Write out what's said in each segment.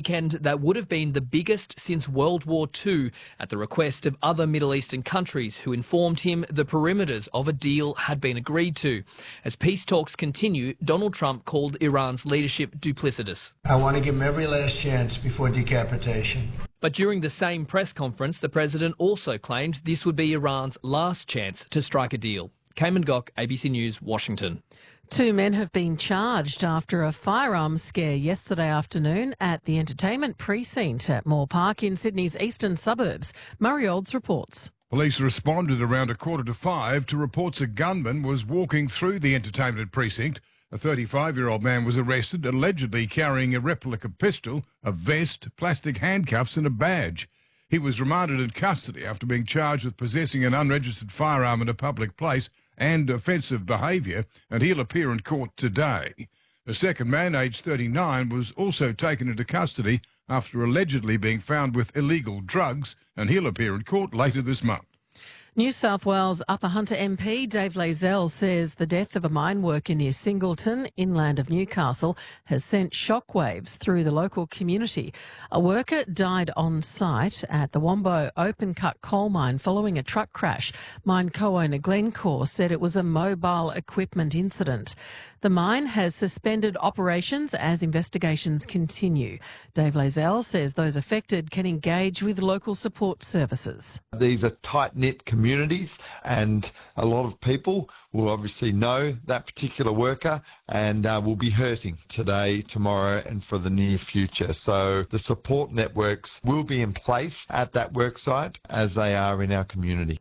weekend that would have been the biggest since World War II at the request of other Middle Eastern countries who informed him the perimeters of a deal had been agreed to. As peace talks continue, Donald Trump called Iran's leadership duplicitous. I want to give them every last chance before decapitation. But during the same press conference, the president also claimed this would be Iran's last chance to strike a deal. Cayman Gok, ABC News, Washington. 2 men have been charged after a firearms scare yesterday afternoon at the entertainment precinct at Moore Park in Sydney's eastern suburbs. Murray Olds reports. Police responded around 4:45 to reports a gunman was walking through the entertainment precinct. A 35-year-old man was arrested, allegedly carrying a replica pistol, a vest, plastic handcuffs and a badge. He was remanded in custody after being charged with possessing an unregistered firearm in a public place and offensive behaviour, and he'll appear in court today. A second man, aged 39, was also taken into custody after allegedly being found with illegal drugs, and he'll appear in court later this month. New South Wales Upper Hunter MP Dave Lazell says the death of a mine worker near Singleton, inland of Newcastle, has sent shockwaves through the local community. A worker died on site at the Wombo open-cut coal mine following a truck crash. Mine co-owner Glencore said it was a mobile equipment incident. The mine has suspended operations as investigations continue. Dave Lazell says those affected can engage with local support services. These are tight-knit communities, and a lot of people will obviously know that particular worker and will be hurting today, tomorrow and for the near future. So the support networks will be in place at that worksite as they are in our community.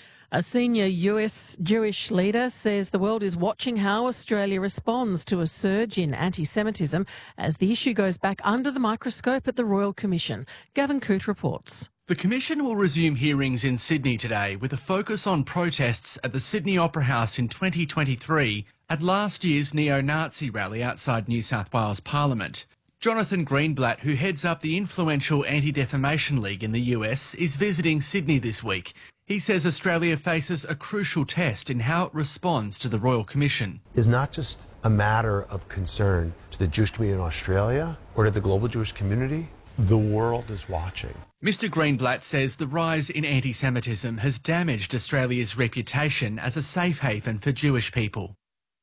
A senior US Jewish leader says the world is watching how Australia responds to a surge in anti-Semitism as the issue goes back under the microscope at the Royal Commission. Gavin Coote reports. The Commission will resume hearings in Sydney today with a focus on protests at the Sydney Opera House in 2023 at last year's neo-Nazi rally outside New South Wales Parliament. Jonathan Greenblatt, who heads up the influential Anti-Defamation League in the US, is visiting Sydney this week. He says Australia faces a crucial test in how it responds to the Royal Commission. It's not just a matter of concern to the Jewish community in Australia or to the global Jewish community. The world is watching. Mr Greenblatt says the rise in anti-Semitism has damaged Australia's reputation as a safe haven for Jewish people.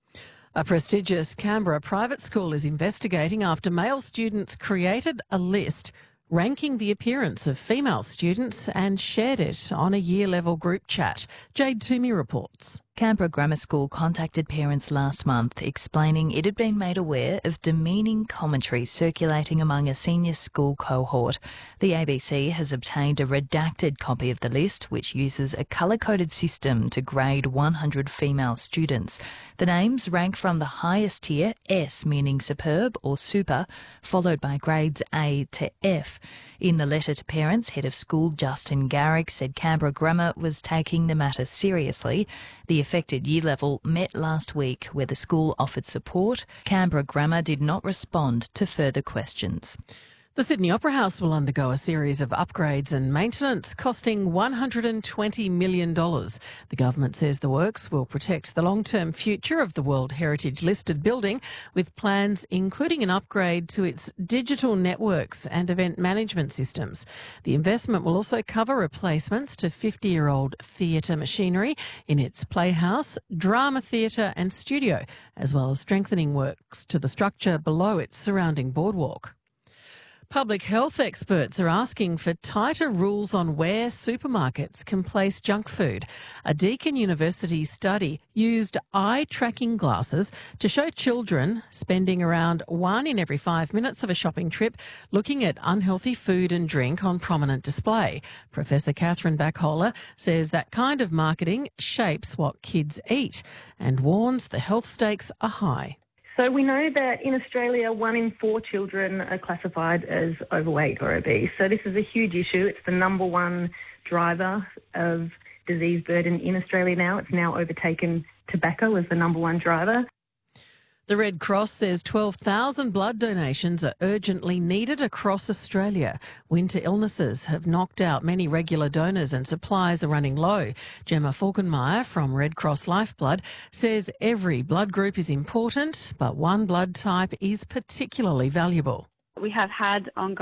A prestigious Canberra private school is investigating after male students created a list ranking the appearance of female students and shared it on a year-level group chat. Jade Toomey reports. Canberra Grammar School contacted parents last month explaining it had been made aware of demeaning commentary circulating among a senior school cohort. The ABC has obtained a redacted copy of the list, which uses a colour-coded system to grade 100 female students. The names rank from the highest tier, S meaning superb or super, followed by grades A to F. In the letter to parents, Head of School Justin Garrick said Canberra Grammar was taking the matter seriously. The affected year level met last week where the school offered support. Canberra Grammar did not respond to further questions. The Sydney Opera House will undergo a series of upgrades and maintenance costing $120 million. The government says the works will protect the long-term future of the World Heritage listed building, with plans including an upgrade to its digital networks and event management systems. The investment will also cover replacements to 50-year-old theatre machinery in its playhouse, drama theatre and studio, as well as strengthening works to the structure below its surrounding boardwalk. Public health experts are asking for tighter rules on where supermarkets can place junk food. A Deakin University study used eye-tracking glasses to show children spending around 1 in every 5 minutes of a shopping trip looking at unhealthy food and drink on prominent display. Professor Catherine Backholer says that kind of marketing shapes what kids eat and warns the health stakes are high. So we know that in Australia, 1 in 4 children are classified as overweight or obese. So this is a huge issue. It's the number one driver of disease burden in Australia now. It's now overtaken tobacco as the number one driver. The Red Cross says 12,000 blood donations are urgently needed across Australia. Winter illnesses have knocked out many regular donors and supplies are running low. Gemma Falkenmeyer from Red Cross Lifeblood says every blood group is important, but one blood type is particularly valuable. We have had ongoing